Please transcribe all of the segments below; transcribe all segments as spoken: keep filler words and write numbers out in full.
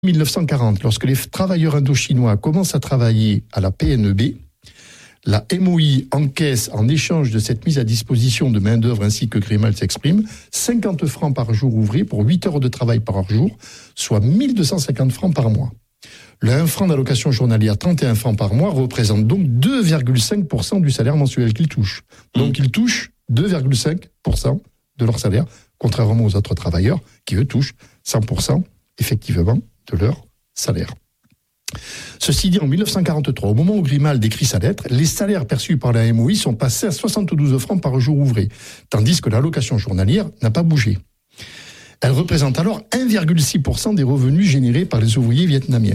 mille neuf cent quarante, lorsque les travailleurs indochinois commencent à travailler à la P N E B, la M O I encaisse, en échange de cette mise à disposition de main-d'œuvre ainsi que Grimal s'exprime, cinquante francs par jour ouvré pour huit heures de travail par jour, soit mille deux cent cinquante francs par mois. Le un franc d'allocation journalière, trente et un francs par mois, représente donc deux virgule cinq pour cent du salaire mensuel qu'ils touchent. Donc ils touchent deux virgule cinq pour cent de leur salaire, contrairement aux autres travailleurs qui, eux, touchent cent pour cent, effectivement, de leur salaire. Ceci dit, en mille neuf cent quarante-trois, au moment où Grimal écrit sa lettre, les salaires perçus par la M O I sont passés à soixante-douze francs par jour ouvré, tandis que l'allocation journalière n'a pas bougé. Elle représente alors un virgule six pour cent des revenus générés par les ouvriers vietnamiens.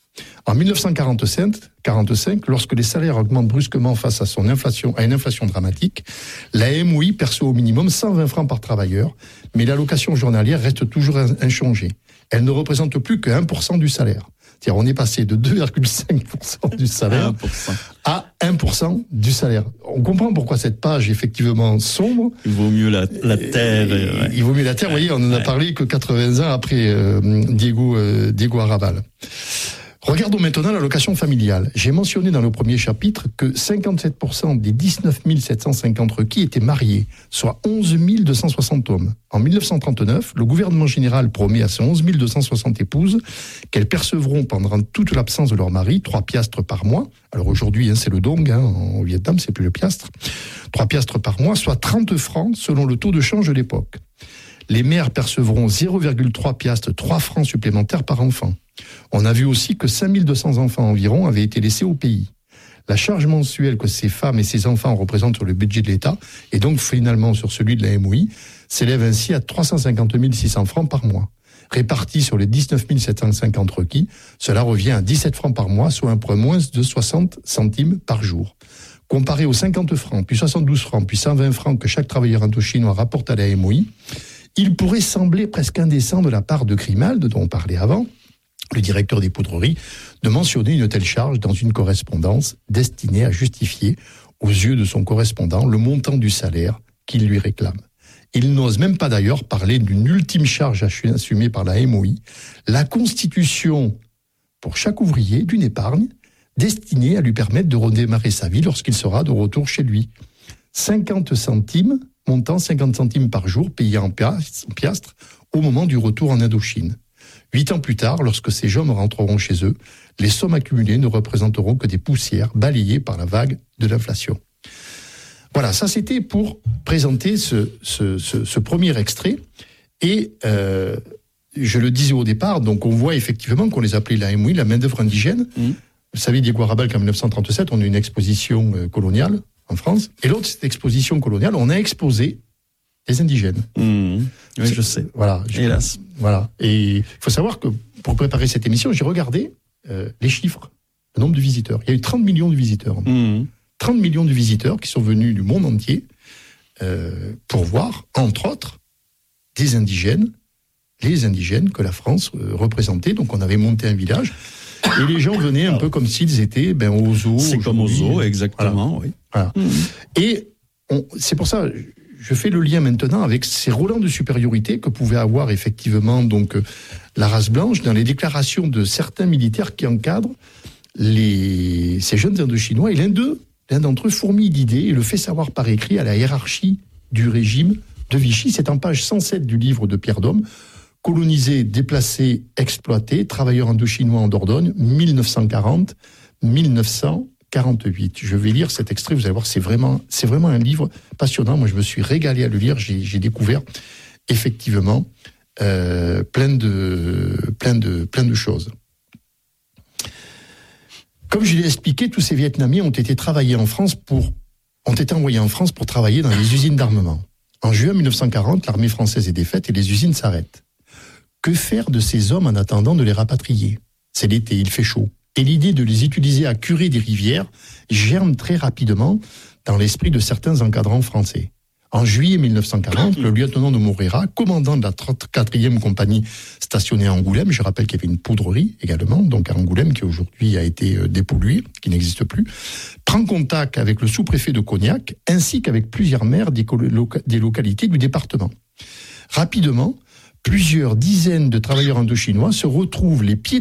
En mille neuf cent quarante-cinq, quarante-cinq, lorsque les salaires augmentent brusquement face à, son inflation, à une inflation dramatique, la M O I perçoit au minimum cent vingt francs par travailleur, mais l'allocation journalière reste toujours inchangée. Elle ne représente plus que un pour cent du salaire. C'est-à-dire on est passé de deux virgule cinq pour cent du salaire un pour cent. à un pour cent du salaire. On comprend pourquoi cette page est effectivement sombre. Il vaut mieux la, la terre. Et, ouais. Il vaut mieux la terre, vous voyez, on en a ouais. parlé que quatre-vingts ans après euh, Diego, euh, Diego Arrabal. Regardons maintenant l'allocation familiale. J'ai mentionné dans le premier chapitre que cinquante-sept pour cent des dix-neuf mille sept cent cinquante requis étaient mariés, soit onze mille deux cent soixante hommes. En mille neuf cent trente-neuf, le gouvernement général promet à ces onze mille deux cent soixante épouses qu'elles percevront pendant toute l'absence de leur mari trois piastres par mois. Alors aujourd'hui, hein, c'est le dong, hein, au Vietnam, c'est plus le piastre. trois piastres par mois, soit trente francs selon le taux de change de l'époque. Les mères percevront zéro virgule trois piastres, trois francs supplémentaires par enfant. On a vu aussi que cinq mille deux cents enfants environ avaient été laissés au pays. La charge mensuelle que ces femmes et ces enfants représentent sur le budget de l'État, et donc finalement sur celui de la M O I, s'élève ainsi à trois cent cinquante mille six cents francs par mois. Répartis sur les dix-neuf mille sept cent cinquante requis, cela revient à dix-sept francs par mois, soit un point moins de soixante centimes par jour. Comparé aux cinquante francs, puis soixante-douze francs, puis cent vingt francs que chaque travailleur indochinois rapporte à la M O I, il pourrait sembler presque indécent de la part de Grimal, dont on parlait avant, le directeur des poudreries, de mentionner une telle charge dans une correspondance destinée à justifier, aux yeux de son correspondant, le montant du salaire qu'il lui réclame. Il n'ose même pas d'ailleurs parler d'une ultime charge assumée par la M O I, la constitution pour chaque ouvrier d'une épargne destinée à lui permettre de redémarrer sa vie lorsqu'il sera de retour chez lui. cinquante centimes, montant cinquante centimes par jour payés en piastres au moment du retour en Indochine. Huit ans plus tard, lorsque ces jeunes rentreront chez eux, les sommes accumulées ne représenteront que des poussières balayées par la vague de l'inflation. Voilà, ça c'était pour présenter ce, ce, ce, ce premier extrait. Et euh, je le disais au départ, donc on voit effectivement qu'on les appelait la M O I, la main-d'œuvre indigène. Mmh. Vous savez, Diego Arrabal, qu'en mille neuf cent trente-sept, on a une exposition euh, coloniale en France. Et l'autre, cette exposition coloniale, on a exposé les indigènes. Mmh. Oui, je sais. Voilà. Je, Hélas. Voilà. Et il faut savoir que pour préparer cette émission, j'ai regardé euh, les chiffres, le nombre de visiteurs. Il y a eu trente millions de visiteurs. Mmh. trente millions de visiteurs qui sont venus du monde entier euh, pour voir, entre autres, des indigènes, les indigènes que la France euh, représentait. Donc on avait monté un village et les gens venaient un peu comme s'ils étaient ben, au zoo. C'est comme au zoo, exactement. Voilà. Oui. Voilà. Mmh. Et on, c'est pour ça... Je fais le lien maintenant avec ces relents de supériorité que pouvait avoir effectivement donc la race blanche dans les déclarations de certains militaires qui encadrent les, ces jeunes Indochinois. Et l'un d'eux, l'un d'entre eux fourmille d'idées et le fait savoir par écrit à la hiérarchie du régime de Vichy. C'est en page cent sept du livre de Pierre Dôme, Colonisés, déplacés, exploités, travailleurs indochinois en Dordogne, mille neuf cent quarante à mille neuf cent quarante-huit. Je vais lire cet extrait, vous allez voir, c'est vraiment, c'est vraiment un livre passionnant. Moi, je me suis régalé à le lire. J'ai, j'ai découvert effectivement euh, plein de, plein de, plein de choses. Comme je l'ai expliqué, tous ces Vietnamiens ont été travaillés en France pour, ont été envoyés en France pour travailler dans les usines d'armement. En juin mille neuf cent quarante, l'armée française est défaite et les usines s'arrêtent. Que faire de ces hommes en attendant de les rapatrier ? C'est l'été, il fait chaud. Et l'idée de les utiliser à curer des rivières germe très rapidement dans l'esprit de certains encadrants français. En juillet mille neuf cent quarante, le lieutenant de Moreira, commandant de la trente-quatrième compagnie stationnée à Angoulême, je rappelle qu'il y avait une poudrerie également, donc à Angoulême, qui aujourd'hui a été dépolluée, qui n'existe plus, prend contact avec le sous-préfet de Cognac, ainsi qu'avec plusieurs maires des, loca- des localités du département. Rapidement, plusieurs dizaines de travailleurs indochinois se retrouvent les pieds